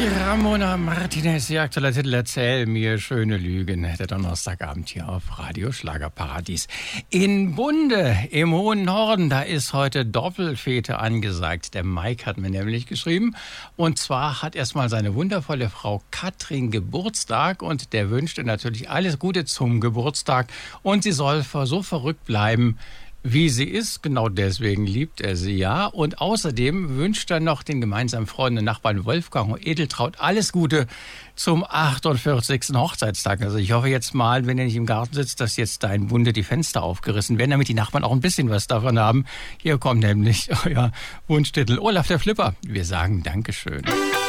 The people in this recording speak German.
Ramona Martinez, ihr aktueller Titel Erzähl mir schöne Lügen. Der Donnerstagabend hier auf Radio Schlagerparadies. In Bunde, im hohen Norden, da ist heute Doppelfete angesagt. Der Mike hat mir nämlich geschrieben. Und zwar hat erstmal seine wundervolle Frau Katrin Geburtstag. Und der wünschte natürlich alles Gute zum Geburtstag. Und sie soll so verrückt bleiben, wie sie ist. Genau deswegen liebt er sie ja. Und außerdem wünscht er noch den gemeinsamen Freunden und Nachbarn Wolfgang und Edeltraut alles Gute zum 48. Hochzeitstag. Also ich hoffe jetzt mal, wenn er nicht im Garten sitzt, dass jetzt da in Bunde die Fenster aufgerissen werden, damit die Nachbarn auch ein bisschen was davon haben. Hier kommt nämlich euer Wunschtitel Olaf der Flipper. Wir sagen Dankeschön.